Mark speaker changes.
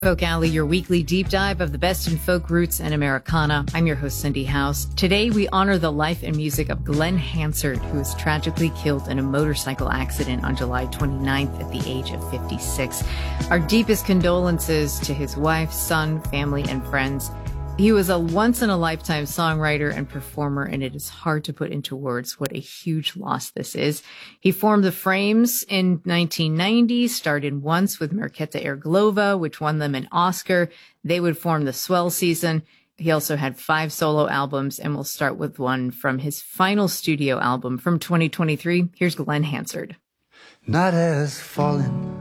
Speaker 1: Folk Alley, your weekly deep dive of the best in folk roots and Americana. I'm your host, Cindy House. Today, we honor the life and music of Glen Hansard, who was tragically killed in a motorcycle accident on July 29th at the age of 56. Our deepest condolences to his wife, son, family, and friends. He was a once-in-a-lifetime songwriter and performer, and it is hard to put into words what a huge loss this is. He formed the Frames in 1990, starred in Once with Markéta Irglová, which won them an Oscar. They would form the Swell Season. He also had 5 solo albums, and we'll start with one from his final studio album from 2023. Here's Glen Hansard.
Speaker 2: Night has fallen,